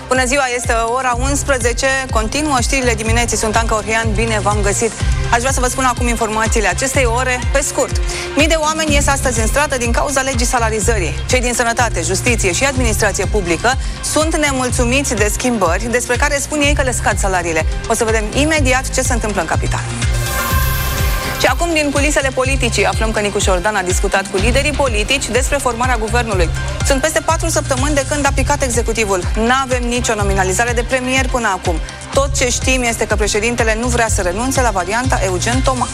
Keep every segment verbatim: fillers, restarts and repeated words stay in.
Bună ziua, este ora unsprezece, continuă știrile dimineții, sunt Anca Orhian, bine v-am găsit. Aș vrea să vă spun acum informațiile acestei ore, pe scurt. Mii de oameni ies astăzi în stradă din cauza legii salarizării. Cei din sănătate, justiție și administrație publică sunt nemulțumiți de schimbări, despre care spun ei că le scad salariile. O să vedem imediat ce se întâmplă în capitală. Și acum, din culisele politicii, aflăm că Nicu Șordan a discutat cu liderii politici despre formarea guvernului. Sunt peste patru săptămâni de când a picat executivul. N-avem nicio nominalizare de premier până acum. Tot ce știm este că președintele nu vrea să renunțe la varianta Eugen Tomac.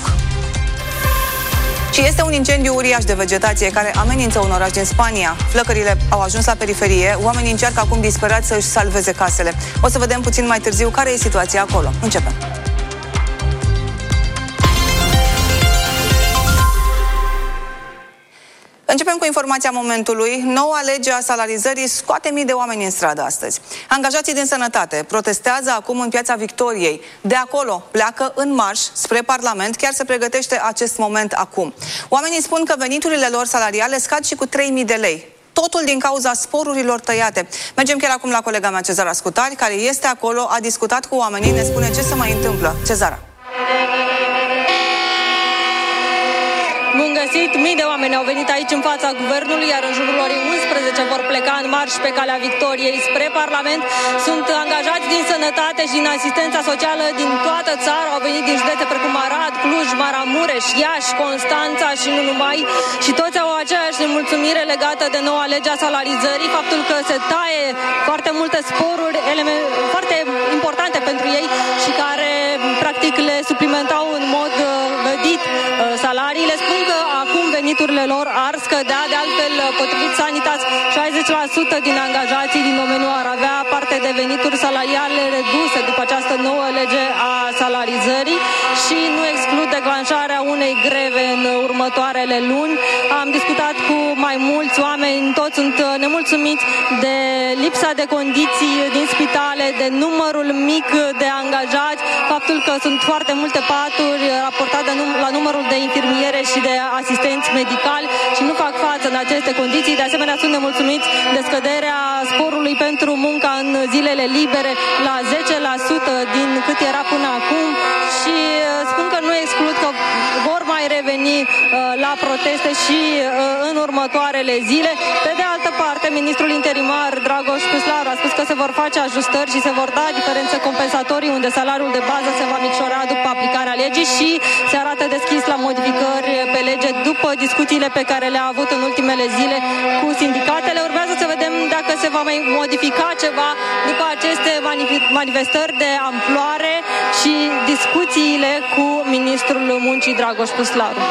Și este un incendiu uriaș de vegetație care amenință un oraș din Spania. Flăcările au ajuns la periferie, oamenii încearcă acum disperați să își salveze casele. O să vedem puțin mai târziu care e situația acolo. Începem! Începem cu informația momentului. Noua lege a salarizării scoate mii de oameni în stradă astăzi. Angajații din sănătate protestează acum în Piața Victoriei. De acolo pleacă în marș spre Parlament. Chiar se pregătește acest moment acum. Oamenii spun că veniturile lor salariale scad și cu trei mii de lei. Totul din cauza sporurilor tăiate. Mergem chiar acum la colega mea, Cezara Scutari, care este acolo, a discutat cu oamenii, ne spune ce se mai întâmplă. Cezara. Bun găsit! Mii de oameni au venit aici în fața guvernului, iar în jurul orei unsprezece vor pleca în marș pe calea Victoriei spre Parlament. Sunt angajați din sănătate și din asistența socială din toată țara. Au venit din județe precum Arad, Cluj, Maramureș, Iași, Constanța și nu numai. Și toți au aceeași nemulțumire legată de noua lege a salarizării, faptul că se taie foarte multe sporuri foarte importante pentru ei și care practic le suplimentau în mod vădit salariile. Spun că acum veniturile lor ar scădea, de altfel, potrivit Sanitas, șaizeci la sută din angajații din domeniu ar avea parte de venituri salariale reduse după această nouă lege a salarizării și nu exclud declanșarea unei greve în următoarele luni. Am discutat cu mai mulți oameni, toți sunt nemulțumiți de lipsa de condiții din spitale, de numărul mic de angajați, faptul că sunt foarte multe paturi raportate la numărul de infirmiere și de asistenți medicali și nu fac față în aceste condiții. De asemenea, sunt nemulțumiți de scăderea sporului pentru munca în zilele libere la zece la sută din cât era până acum și spun că nu exclud că vor mai reveni uh, la proteste și uh, în următoarele zile. Pe de altă parte, ministrul interimar Dragoș Puslaru a spus că se vor face ajustări și se vor da diferențe compensatorii unde salariul de bază se va micșora după aplicarea legii și se arată deschis la modificări pe lege după discuțiile pe care le-a avut în ultimele zile cu sindicatele. Urmează să vedem dacă se va mai modifica ceva după aceste manifestări de amploare și discuțiile cu ministrul muncii Dragoș Puslaru.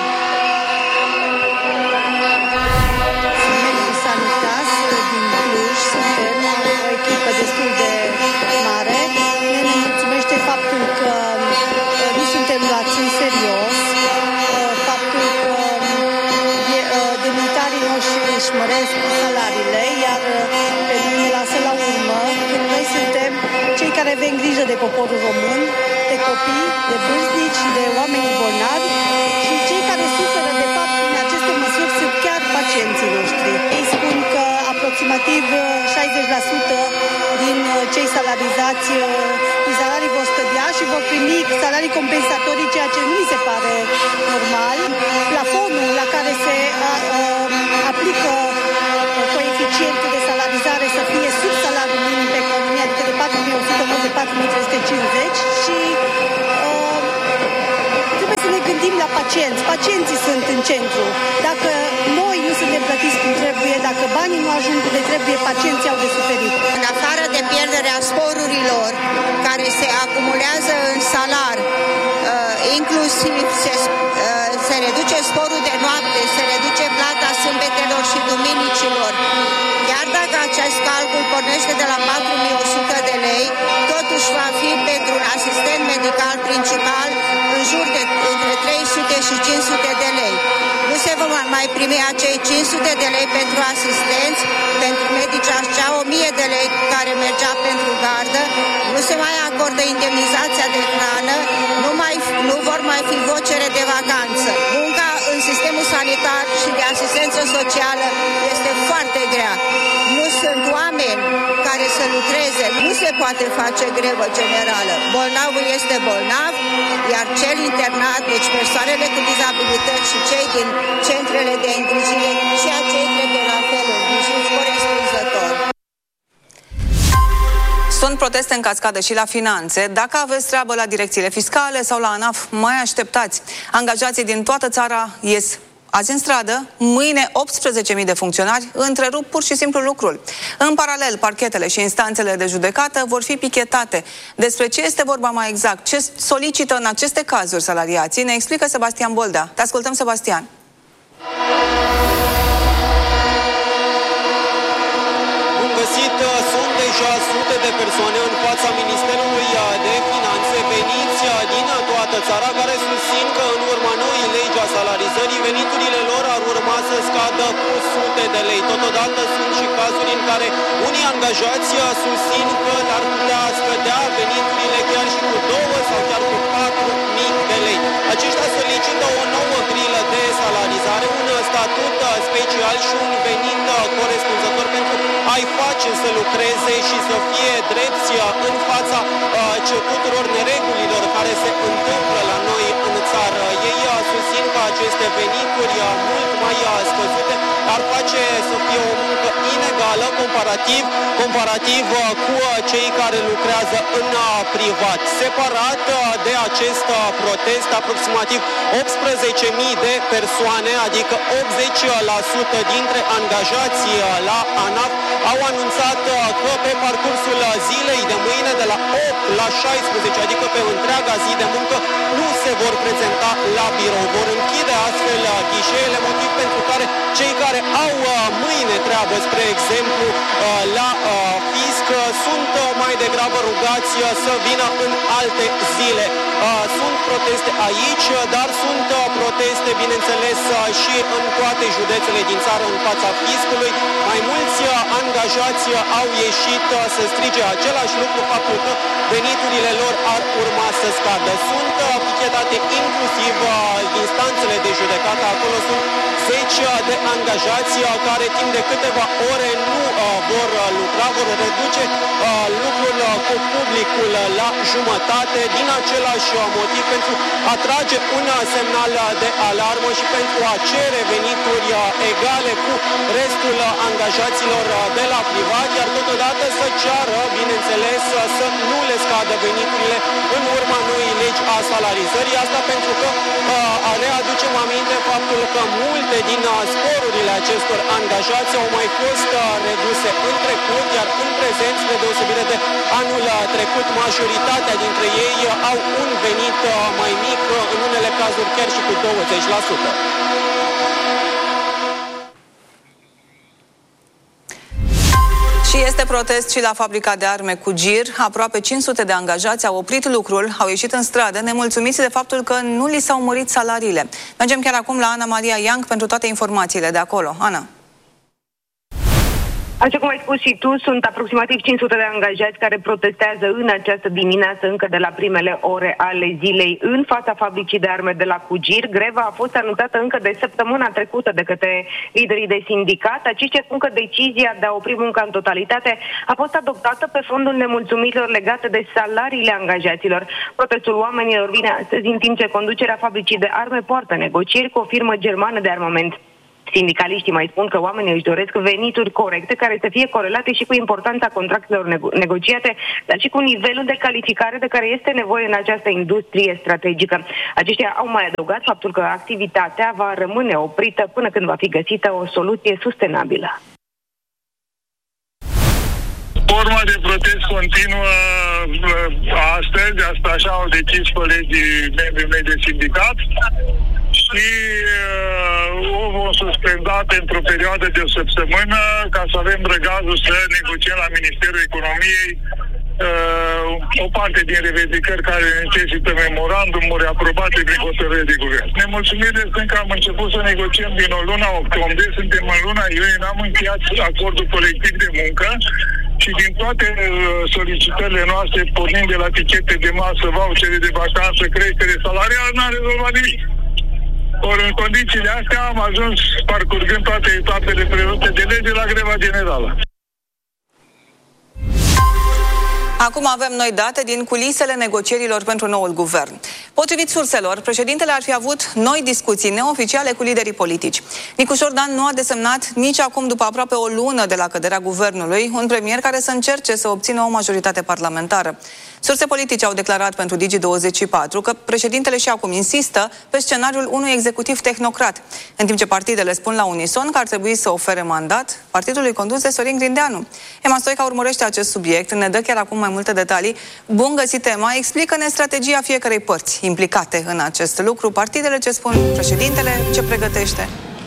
Sanitas din Cluj, suntem o echipă destul de mare. Ne mulțumește faptul că nu suntem luați în serios, faptul că demnitarii noștri își măresc salariile, iar pe noi ne lasă la urmă, când noi suntem cei care avem grijă de poporul român, de copii, de vârstnici și de oamenii bolnavi și cei care suferă de fapt prin aceste măsuri sunt chiar pacienții noștri. Ei spun că aproximativ șaizeci la sută din cei salarizați din salarii vor scădea și vor primi salarii compensatorii, ceea ce nu mi se pare normal. Plafonul la care se a, a, aplică coeficientul de salarizare să fie sub salariul minim pe economie, adică de patru mii o sută, nu de patru mii trei sute cincizeci și uh, trebuie să ne gândim la pacienți. Pacienții sunt în centru. Dacă noi nu suntem plătiți cum trebuie, dacă banii nu ajung unde trebuie, pacienții au de suferit. În afară de pierderea sporurilor care se acumulează în salar, uh, inclusiv se, uh, se reduce sporul de noapte, se reduce plata sâmbetelor și duminicilor. Chiar dacă acest calcul pornește de la patru mii o sută de lei, totuși va fi pentru un asistent medical principal în jur de între trei sute și cinci sute de lei. Nu se vor mai primi acei cinci sute de lei pentru asistenți, pentru medici acea o mie de lei care mergea pentru gardă, nu se mai acordă indemnizația de hrană, nu, mai, nu vor mai fi vocere de vacanță. Munca în sistemul sanitar și de asistență socială este foarte grea. Nu sunt oameni care să lucreze, nu poate face grevă generală. Bolnavul este bolnav, iar cel internat, deci persoanele cu dizabilități și cei din centrele de îngrijire, și acei trebuie la fel îngrijiți corespunzător. Sunt proteste în cascadă și la finanțe. Dacă aveți treabă la direcțiile fiscale sau la ANAF, mai așteptați. Angajații din toată țara ies azi în stradă, mâine optsprezece mii de funcționari întrerup pur și simplu lucrul. În paralel, parchetele și instanțele de judecată vor fi pichetate. Despre ce este vorba mai exact, ce solicită în aceste cazuri salariații, ne explică Sebastian Boldea. Te ascultăm, Sebastian. Bun găsit, sunt deja sute de persoane în fața Ministerului de Finanțe veniți din toată țara, care susțin că în urma noii legi a salarizării veniturile lor ar urma să scadă cu sute de lei. Totodată sunt și cazuri în care unii angajați susțin că ar putea scădea veniturile chiar și cu două sau chiar cu patru mii de lei. Aceștia solicită o nouă grilă de salarizare, un statut special și un venit corespunzător pentru a-i face să lucreze și să fie drepți în fața uh, tuturor neregulilor care se întâmplă la noi în țară. Ei susțin că aceste venituri mult mai scăzute ar face să fie o muncă inegală comparativ, comparativ cu cei care lucrează în privat. Separat de acest protest, aproximativ optsprezece mii de persoane, adică optzeci la sută dintre angajații la ANAF, au anunțat că pe parcursul zilei de mâine, de la opt la șaisprezece, adică pe întreaga zi de muncă, nu se vor prezenta la birou. Vor închide astfel ghișeele, motiv pentru care cei care au mâine treabă, spre exemplu, la fisc, sunt mai degrabă rugați să vină în alte zile. Sunt proteste aici, dar sunt proteste, bineînțeles, și în toate județele din țară în fața fiscului. Mai mulți angajați au ieșit să strige același lucru, faptul că veniturile lor ar urma să scadă. Sunt pichetate inclusiv instanțele de judecată. Acolo sunt zeci de angajați care timp de câteva ore nu vor lucra, vor reduce lucrul cu publicul la jumătate, din același motiv, pentru a trage un semnal de alarmă și pentru a cere venituri egale cu restul angajaților de la privat, iar totodată să ceară, bineînțeles, să nu le scadă veniturile în urma noii legi a salarizării. Asta pentru că readucem aminte faptul că multe din sporurile acestor angajați au mai fost reduse în trecut, iar în prezent, spre deosebire de anul trecut, majoritatea dintre ei au un venit mai mic, în unele cazuri chiar și cu douăzeci la sută. Și este protest și la fabrica de arme cu Gir. Aproape cinci sute de angajați au oprit lucrul, au ieșit în stradă, nemulțumiți de faptul că nu li s-au mărit salariile. Mergem chiar acum la Ana Maria Ianc pentru toate informațiile de acolo. Ana. Așa cum ai spus și tu, sunt aproximativ cinci sute de angajați care protestează în această dimineață, încă de la primele ore ale zilei, în fața fabricii de arme de la Cugir. Greva a fost anunțată încă de săptămâna trecută de către liderii de sindicat. Aceștia spun că decizia de a opri munca în totalitate a fost adoptată pe fondul nemulțumirilor legate de salariile angajaților. Protestul oamenilor vine astăzi în timp ce conducerea fabricii de arme poartă negocieri cu o firmă germană de armament. Sindicaliștii mai spun că oamenii își doresc venituri corecte care să fie corelate și cu importanța contractelor nego- negociate, dar și cu nivelul de calificare de care este nevoie în această industrie strategică. Aceștia au mai adăugat faptul că activitatea va rămâne oprită până când va fi găsită o soluție sustenabilă. Forma de protest continuă astăzi, asta așa au decis colegii membrii mei de sindicat, și uh, o vom suspenda pentru o perioadă de o săptămână ca să avem răgazul să negociem la Ministerul Economiei uh, o parte din revendicări care necesită memorandumuri aprobate prin hotărâre de guvern. Nemulțumirile sunt că am început să negociem din o luna octombrie, suntem în luna iunie, n-am încheiat acordul colectiv de muncă și din toate uh, solicitările noastre, pornind de la tichete de masă, vouchere de vacanță, creștere salarială, n-am rezolvat nimic. Ori în condițiile astea am ajuns, parcurgând toate etapele prevăzute de lege, la greva generală. Acum avem noi date din culisele negocierilor pentru noul guvern. Potrivit surselor, președintele ar fi avut noi discuții neoficiale cu liderii politici. Nicușor Dan nu a desemnat nici acum, după aproape o lună de la căderea guvernului, un premier care să încerce să obțină o majoritate parlamentară. Surse politice au declarat pentru Digi douăzeci și patru că președintele și acum insistă pe scenariul unui executiv tehnocrat, în timp ce partidele spun la unison că ar trebui să ofere mandat partidului condus de Sorin Grindeanu. Emma Stoica urmărește acest subiect, ne dă chiar acum mai multe detalii. Bun găsit, Emma, explică-ne strategia fiecărei părți implicate în acest lucru, partidele, ce spun președintele, ce pregătește.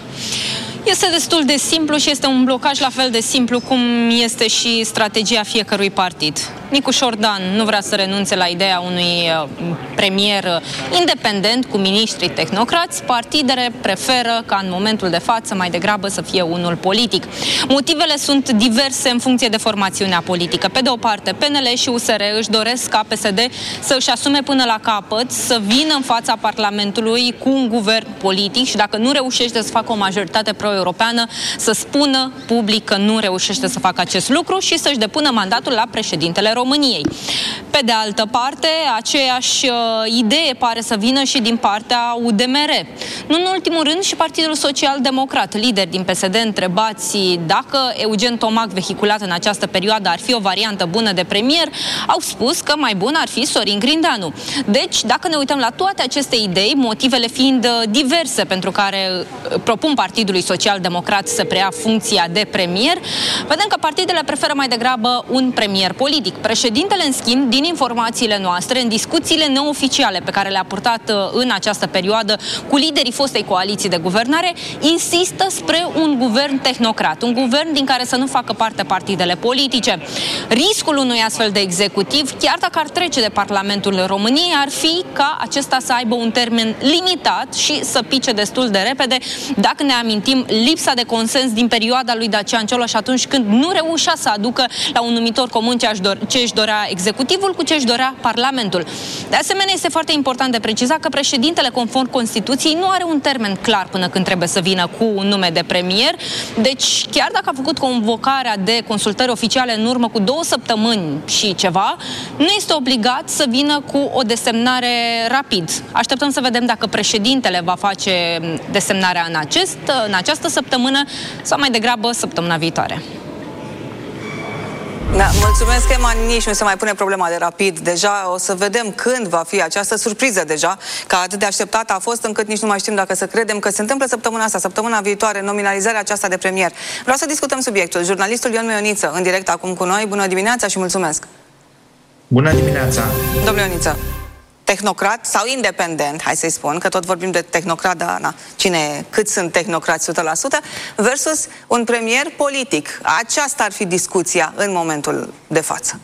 Este destul de simplu și este un blocaj la fel de simplu cum este și strategia fiecărui partid. Nicușor Dan nu vrea să renunțe la ideea unui premier independent cu miniștri tehnocrați. Partidele preferă ca în momentul de față mai degrabă să fie unul politic. Motivele sunt diverse în funcție de formațiunea politică. Pe de o parte, P N L și U S R își doresc ca P S D să își asume până la capăt, să vină în fața Parlamentului cu un guvern politic și dacă nu reușește să facă o majoritate pro-europeană, să spună public că nu reușește să facă acest lucru și să-și depună mandatul la președintele României. Pe de altă parte, aceeași uh, idee pare să vină și din partea U D M R. Nu în ultimul rând și Partidul Social Democrat, lideri din P S D întrebați dacă Eugen Tomac, vehiculat în această perioadă, ar fi o variantă bună de premier, au spus că mai bun ar fi Sorin Grindeanu. Deci, dacă ne uităm la toate aceste idei, motivele fiind diverse pentru care propun Partidului Social Democrat să preia funcția de premier, vedem că partidele preferă mai degrabă un premier politic. Președintele, în schimb, din informațiile noastre, în discuțiile neoficiale pe care le-a purtat în această perioadă cu liderii fostei coaliții de guvernare, insistă spre un guvern tehnocrat, un guvern din care să nu facă parte partidele politice. Riscul unui astfel de executiv, chiar dacă ar trece de Parlamentul României, ar fi ca acesta să aibă un termen limitat și să pice destul de repede. Dacă ne amintim lipsa de consens din perioada lui Dacian Cioloș atunci când nu reușea să aducă la un numitor comun ce, ce își dorea executivul cu ce își dorea Parlamentul. De asemenea, este foarte important de precizat că președintele, conform Constituției, nu are un termen clar până când trebuie să vină cu un nume de premier. Deci, chiar dacă a făcut convocarea de consultări oficiale în urmă cu două săptămâni și ceva, nu este obligat să vină cu o desemnare rapid. Așteptăm să vedem dacă președintele va face desemnarea în, acest, în această săptămână sau mai degrabă săptămâna viitoare. Da, mulțumesc, Emma. Nici nu se mai pune problema de rapid. Deja o să vedem când va fi această surpriză deja, că atât de așteptată a fost încât nici nu mai știm dacă să credem că se întâmplă săptămâna asta, săptămâna viitoare, nominalizarea aceasta de premier. Vreau să discutăm subiectul. Jurnalistul Ion Meioniță, în direct acum cu noi. Bună dimineața și mulțumesc! Bună dimineața! Domnule Ioniță, tehnocrat sau independent, hai să-i spun, că tot vorbim de tehnocrat, dar na, cine, cât sunt tehnocrați o sută la sută, versus un premier politic. Aceasta ar fi discuția în momentul de față.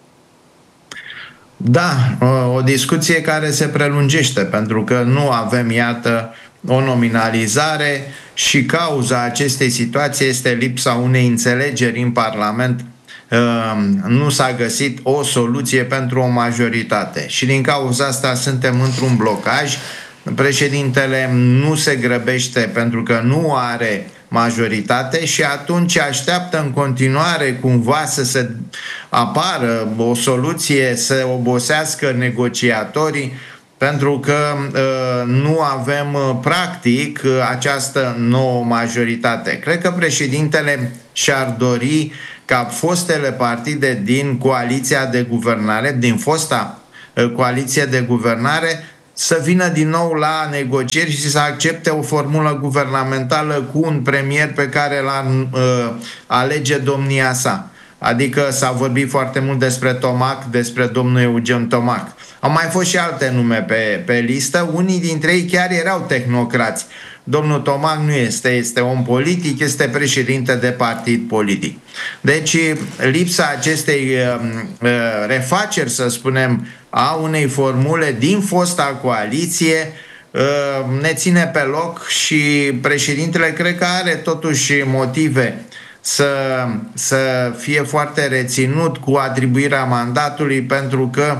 Da, o discuție care se prelungește, pentru că nu avem, iată, o nominalizare și cauza acestei situații este lipsa unei înțelegeri în Parlament. Nu s-a găsit o soluție pentru o majoritate și din cauza asta suntem într-un blocaj. Președintele nu se grăbește pentru că nu are majoritate și atunci așteaptă în continuare cumva să se apară o soluție, să obosească negociatorii, pentru că uh, nu avem uh, practic uh, această nouă majoritate. Cred că președintele și-ar dori ca fostele partide din coaliția de guvernare, din fosta uh, coaliție de guvernare, să vină din nou la negocieri și să accepte o formulă guvernamentală cu un premier pe care l-ar uh, alege domnia sa. Adică s-a vorbit foarte mult despre Tomac, despre domnul Eugen Tomac. Au mai fost și alte nume pe, pe listă, unii dintre ei chiar erau tehnocrați. Domnul Tomac nu este, este om politic, este președinte de partid politic. Deci lipsa acestei uh, refaceri, să spunem, a unei formule din fosta coaliție uh, ne ține pe loc și președintele cred că are totuși motive să, să fie foarte reținut cu atribuirea mandatului, pentru că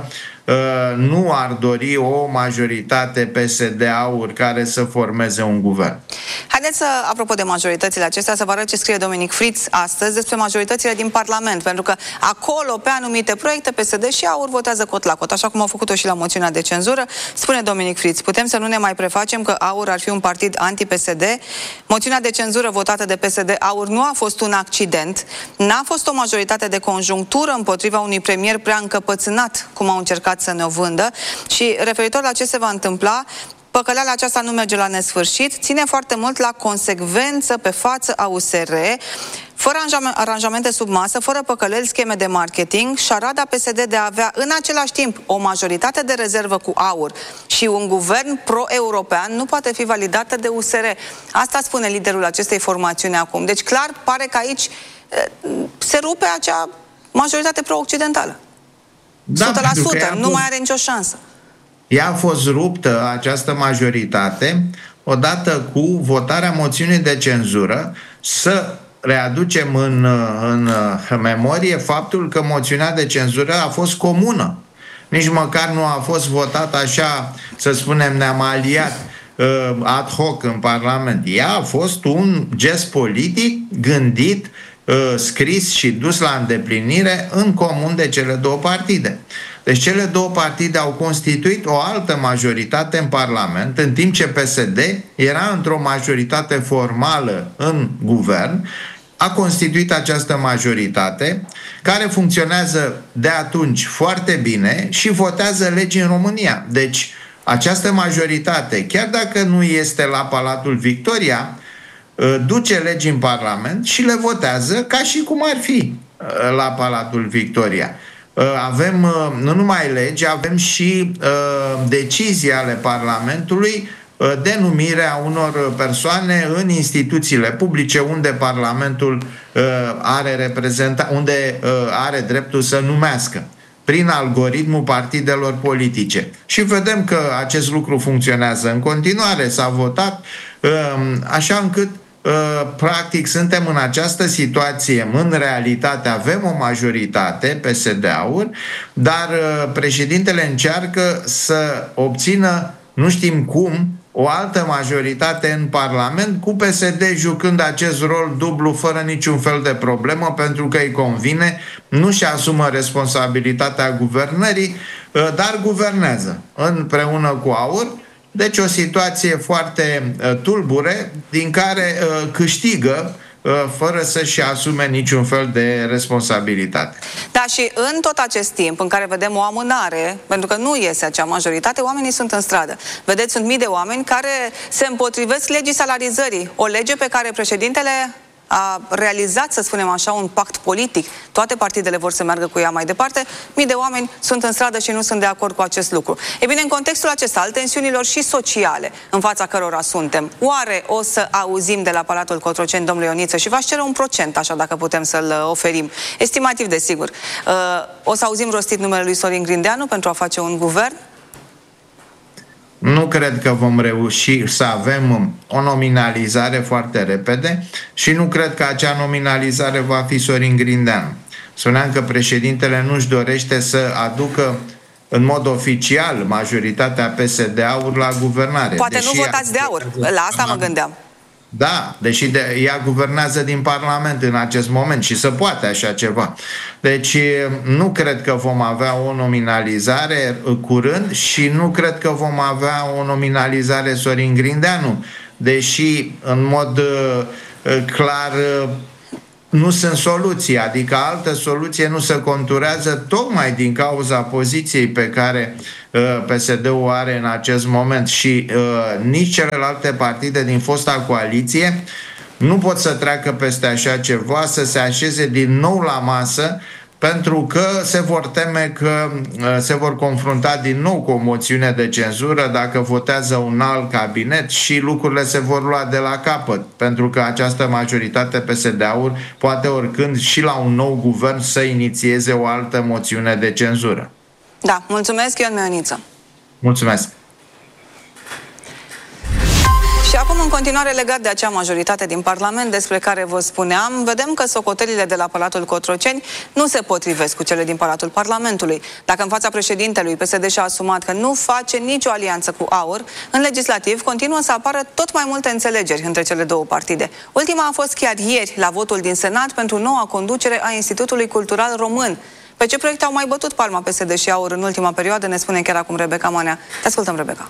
nu ar dori o majoritate P S D-AUR care să formeze un guvern. Haideți să, apropo de majoritățile acestea, să vă arăt ce scrie Dominic Fritz astăzi despre majoritățile din Parlament, pentru că acolo, pe anumite proiecte, P S D și AUR votează cot la cot, așa cum au făcut-o și la moțiunea de cenzură. Spune Dominic Fritz: putem să nu ne mai prefacem că AUR ar fi un partid anti-P S D? Moțiunea de cenzură votată de P S D-AUR nu a fost un accident, n-a fost o majoritate de conjunctură împotriva unui premier prea încăpățânat, cum au încercat să ne o vândă, și referitor la ce se va întâmpla, păcăleala aceasta nu merge la nesfârșit, ține foarte mult la consecvență pe față a U S R, fără aranjamente sub masă, fără păcăleli, scheme de marketing, șarada P S D de a avea în același timp o majoritate de rezervă cu AUR și un guvern pro-european nu poate fi validată de U S R. Asta spune liderul acestei formațiuni acum. Deci clar pare că aici se rupe acea majoritate pro-occidentală. Da, o sută la sută, nu fost... mai are nicio șansă. Ea a fost ruptă, această majoritate, odată cu votarea moțiunii de cenzură, să readucem în, în, în memorie faptul că moțiunea de cenzură a fost comună. Nici măcar nu a fost votat așa, să spunem, ne-am aliat uh, ad hoc în Parlament. Ea a fost un gest politic gândit, uh, scris și dus la îndeplinire în comun de cele două partide. Deci cele două partide au constituit o altă majoritate în Parlament, în timp ce P S D era într-o majoritate formală în guvern. A constituit această majoritate care funcționează de atunci foarte bine și votează legi în România. Deci această majoritate, chiar dacă nu este la Palatul Victoria, duce legi în Parlament și le votează ca și cum ar fi la Palatul Victoria. Avem nu numai legi, avem și uh, decizii ale Parlamentului uh, de numire a unor persoane în instituțiile publice unde Parlamentul uh, are reprezenta, unde uh, are dreptul să numească prin algoritmul partidelor politice. Și vedem că acest lucru funcționează în continuare, s-a votat uh, așa încât practic suntem în această situație, în realitate avem o majoritate P S D-AUR, dar președintele încearcă să obțină, nu știm cum, o altă majoritate în Parlament, cu P S D jucând acest rol dublu fără niciun fel de problemă, pentru că îi convine, nu-și asumă responsabilitatea guvernării, dar guvernează împreună cu AUR. Deci o situație foarte uh, tulbure, din care uh, câștigă uh, fără să-și asume niciun fel de responsabilitate. Da, și în tot acest timp în care vedem o amânare, pentru că nu iese acea majoritate, oamenii sunt în stradă. Vedeți, sunt mii de oameni care se împotrivesc legii salarizării, o lege pe care președintele a realizat, să spunem așa, un pact politic. Toate partidele vor să meargă cu ea mai departe. Mii de oameni sunt în stradă și nu sunt de acord cu acest lucru. E bine, în contextul acesta, al tensiunilor și sociale în fața cărora suntem, oare o să auzim de la Palatul Cotroceni, domnule Ioniță, și v-aș cere un procent, așa, dacă putem să-l oferim, estimativ, desigur, o să auzim rostit numele lui Sorin Grindeanu pentru a face un guvern? Nu cred că vom reuși să avem o nominalizare foarte repede și nu cred că acea nominalizare va fi Sorin Grindeanu. Spuneam că președintele nu-și dorește să aducă în mod oficial majoritatea P S D-AUR la guvernare. Poate nu votați de AUR, la asta mă gândeam. Da, deși de, ea guvernează din Parlament în acest moment și se poate așa ceva. Deci nu cred că vom avea o nominalizare curând și nu cred că vom avea o nominalizare Sorin Grindeanu, deși în mod uh, clar uh, nu sunt soluții, adică altă soluție nu se conturează tocmai din cauza poziției pe care uh, P S D-ul o are în acest moment și uh, nici celelalte partide din fosta coaliție nu pot să treacă peste așa ceva, să se așeze din nou la masă, pentru că se vor teme că uh, se vor confrunta din nou cu o moțiune de cenzură dacă votează un alt cabinet și lucrurile se vor lua de la capăt, pentru că această majoritate P S D-AUR poate oricând și la un nou guvern să inițieze o altă moțiune de cenzură. Da, mulțumesc, Ion Meoniță. Mulțumesc. Și acum, în continuare, legat de acea majoritate din Parlament despre care vă spuneam, vedem că socotelile de la Palatul Cotroceni nu se potrivesc cu cele din Palatul Parlamentului. Dacă în fața președintelui P S D și-a asumat că nu face nicio alianță cu AUR, în legislativ continuă să apară tot mai multe înțelegeri între cele două partide. Ultima a fost chiar ieri, la votul din Senat pentru noua conducere a Institutului Cultural Român. Pe ce proiecte au mai bătut palma P S D și AUR în ultima perioadă, ne spune chiar acum Rebecca Manea. Te ascultăm, Rebecca.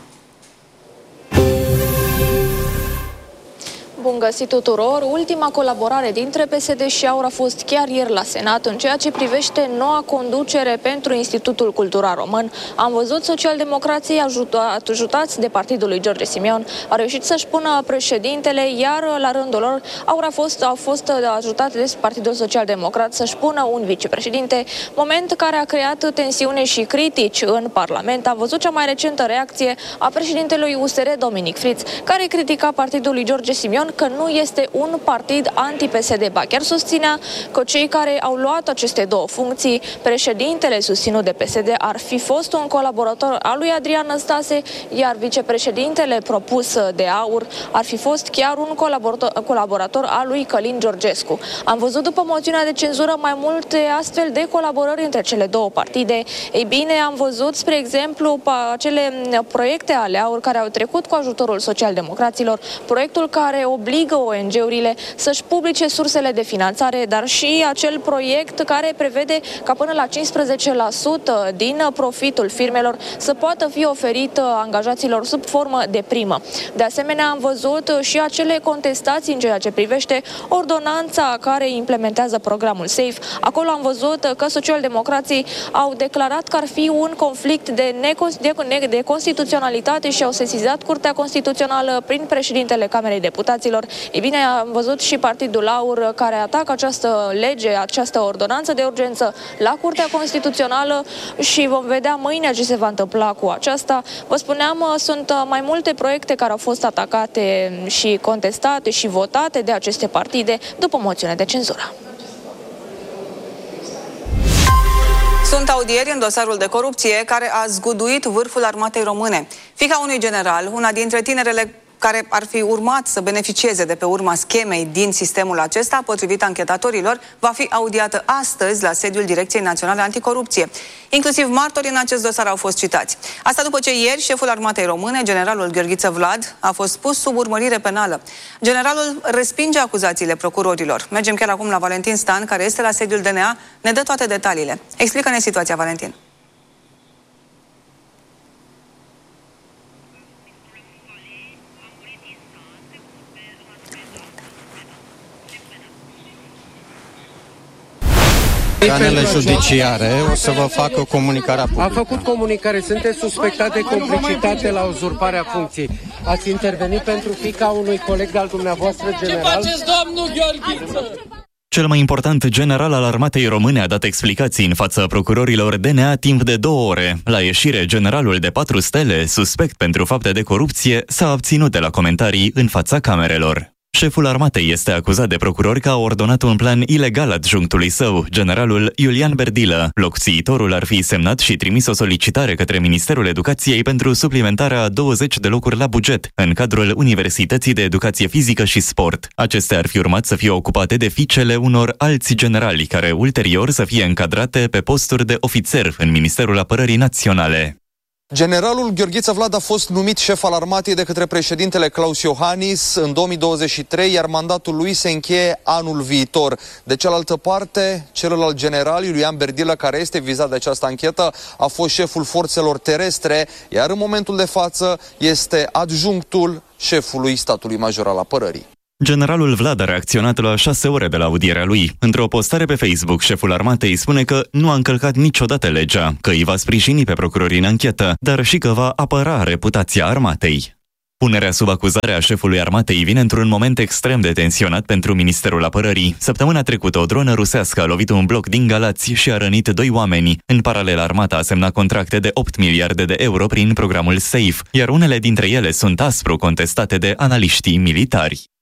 Bun găsit tuturor! Ultima colaborare dintre P S D și AUR a fost chiar ieri la Senat în ceea ce privește noua conducere pentru Institutul Cultural Român. Am văzut socialdemocrații ajutat, ajutați de partidul lui George Simion au reușit să-și pună președintele, iar la rândul lor AUR a fost, au fost ajutate de Partidul Social-Democrat să-și pună un vicepreședinte, moment care a creat tensiune și critici în Parlament. Am văzut cea mai recentă reacție a președintelui U S R, Dominic Friț, care critica partidul lui George Simion că nu este un partid anti-P S D. Ba chiar susținea că cei care au luat aceste două funcții, președintele susținut de P S D, ar fi fost un colaborator al lui Adrian Năstase, iar vicepreședintele propus de AUR ar fi fost chiar un colaborator, colaborator al lui Călin Georgescu. Am văzut după moțiunea de cenzură mai multe astfel de colaborări între cele două partide. Ei bine, am văzut, spre exemplu, acele proiecte ale AUR care au trecut cu ajutorul socialdemocraților, proiectul care obligă O N G-urile să-și publice sursele de finanțare, dar și acel proiect care prevede ca până la cincisprezece la sută din profitul firmelor să poată fi oferit angajaților sub formă de primă. De asemenea, am văzut și acele contestații în ceea ce privește ordonanța care implementează programul SAFE. Acolo am văzut că socialdemocrații au declarat că ar fi un conflict de, de, de constituționalitate și au sesizat Curtea Constituțională prin președintele Camerei Deputaților. Ei bine, am văzut și partidul AUR care atacă această lege, această ordonanță de urgență la Curtea Constituțională și vom vedea mâine ce se va întâmpla cu aceasta. Vă spuneam, sunt mai multe proiecte care au fost atacate și contestate și votate de aceste partide după moțiune de cenzură. Sunt audieri în dosarul de corupție care a zguduit vârful armatei române. Fiica unui general, una dintre tinerele care ar fi urmat să beneficieze de pe urma schemei din sistemul acesta, potrivit anchetatorilor, va fi audiată astăzi la sediul Direcției Naționale Anticorupție. Inclusiv martorii în acest dosar au fost citați. Asta după ce ieri șeful armatei române, generalul Gheorghiță Vlad, a fost pus sub urmărire penală. Generalul respinge acuzațiile procurorilor. Mergem chiar acum la Valentin Stan, care este la sediul D N A, ne dă toate detaliile. Explică-ne situația, Valentin. Organele judiciare o să vă facă comunicarea publică. A făcut comunicare. Sunteți suspectat de complicitate la uzurparea funcției. Ați intervenit pentru fiica unui coleg al dumneavoastră general? Ce faceți, domnul Gheorghiță? Cel mai important general al armatei române a dat explicații în fața procurorilor D N A timp de două ore. La ieșire, generalul de patru stele, suspect pentru fapte de corupție, s-a abținut de la comentarii în fața camerelor. Șeful armatei este acuzat de procurori că a ordonat un plan ilegal adjunctului său, generalul Iulian Berdilă. Locțiitorul ar fi semnat și trimis o solicitare către Ministerul Educației pentru suplimentarea a douăzeci de locuri la buget, în cadrul Universității de Educație Fizică și Sport. Acestea ar fi urmat să fie ocupate de fiicele unor alți generali, care ulterior să fie încadrate pe posturi de ofițer în Ministerul Apărării Naționale. Generalul Gheorghiță Vlad a fost numit șef al armatei de către președintele Claus Iohannis în două mii douăzeci și trei, iar mandatul lui se încheie anul viitor. De cealaltă parte, celălalt general, Iulian Berdilă, care este vizat de această anchetă, a fost șeful forțelor terestre, iar în momentul de față este adjunctul șefului statului major al apărării. Generalul Vlad a reacționat la șase ore de la audierea lui. Într-o postare pe Facebook, șeful armatei spune că nu a încălcat niciodată legea, că îi va sprijini pe procurorii în anchetă, dar și că va apăra reputația armatei. Punerea sub acuzare a șefului armatei vine într-un moment extrem de tensionat pentru Ministerul Apărării. Săptămâna trecută, o dronă rusească a lovit un bloc din Galați și a rănit doi oameni. În paralel, armata a semnat contracte de opt miliarde de euro prin programul SAFE, iar unele dintre ele sunt aspru contestate de analiștii militari.